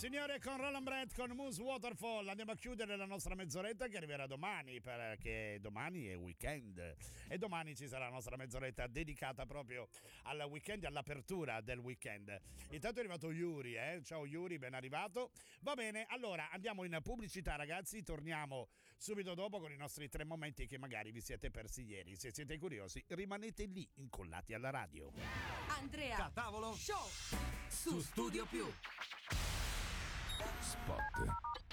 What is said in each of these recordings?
Signore, con Roland Brett, con Moose Waterfall andiamo a chiudere la nostra mezz'oretta che arriverà domani, perché domani è weekend e domani ci sarà la nostra mezz'oretta dedicata proprio al weekend, all'apertura del weekend. Intanto è arrivato Yuri, ciao Yuri, ben arrivato. Va bene, allora andiamo in pubblicità, ragazzi, torniamo subito dopo con i nostri 3 momenti che magari vi siete persi ieri. Se siete curiosi, rimanete lì incollati alla radio. Andrea Catavolo Show su Studio Più. Spot.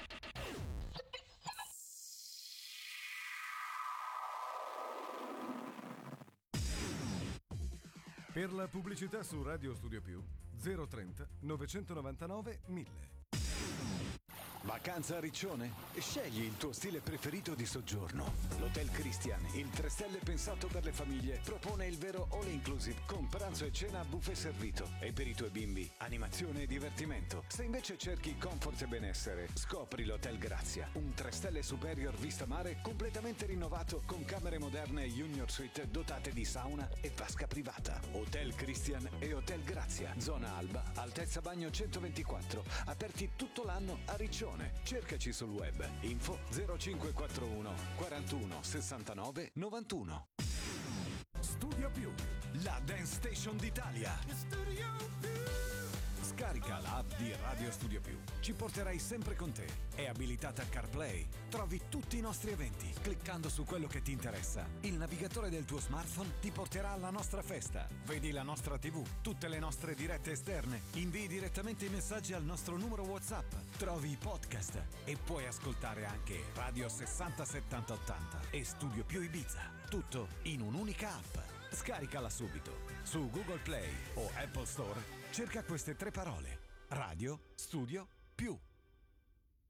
Per la pubblicità su Radio Studio Più 030 999 1000. Vacanza a Riccione? Scegli il tuo stile preferito di soggiorno. L'Hotel Christian, il 3 stelle pensato per le famiglie, propone il vero all inclusive con pranzo e cena a buffet servito. E per i tuoi bimbi, animazione e divertimento. Se invece cerchi comfort e benessere, scopri l'Hotel Grazia, un 3 stelle superior vista mare completamente rinnovato con camere moderne e junior suite dotate di sauna e vasca privata. Hotel Christian e Hotel Grazia, zona Alba, altezza bagno 124, aperti tutto l'anno a Riccione. Cercaci sul web. Info 0541 41 69 91. Studio Più, la dance station d'Italia. Scarica l'app di Radio Studio Più. Ci porterai sempre con te. È abilitata a CarPlay. Trovi tutti i nostri eventi. Cliccando su quello che ti interessa, il navigatore del tuo smartphone ti porterà alla nostra festa. Vedi la nostra TV, tutte le nostre dirette esterne. Invii direttamente i messaggi al nostro numero WhatsApp. Trovi i podcast e puoi ascoltare anche Radio 60 70 80 e Studio Più Ibiza. Tutto in un'unica app. Scaricala subito. Su Google Play o Apple Store cerca queste 3 parole: Radio Studio Più.